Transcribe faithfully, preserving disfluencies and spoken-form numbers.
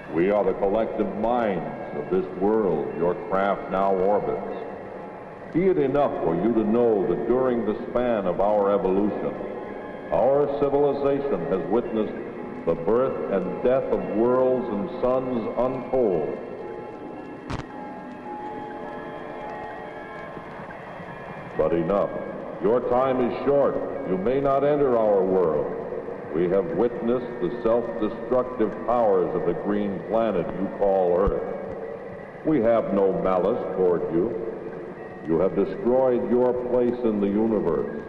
We are the collective minds of this world your craft now orbits. Be it enough for you to know that during the span of our evolution, our civilization has witnessed the birth and death of worlds and suns untold. But enough. Your time is short. You may not enter our world. We have witnessed the self-destructive powers of the green planet you call Earth. We have no malice toward you. You have destroyed your place in the universe.